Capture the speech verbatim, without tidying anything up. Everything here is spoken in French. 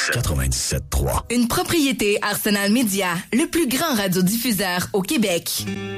quatre-vingt-dix-sept trois. Une propriété Arsenal Média, le plus grand radiodiffuseur au Québec.